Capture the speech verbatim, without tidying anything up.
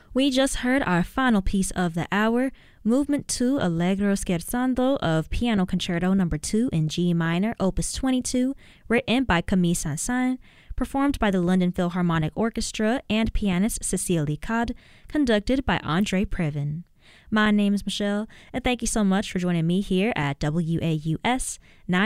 We just heard our final piece of the hour, Movement two Allegro Scherzando of Piano Concerto number two in G minor, opus twenty-two, written by Camille Saint-Saëns, performed by the London Philharmonic Orchestra and pianist Cécile Licade, conducted by Andre Previn. My name is Michelle, and thank you so much for joining me here at W A U S nine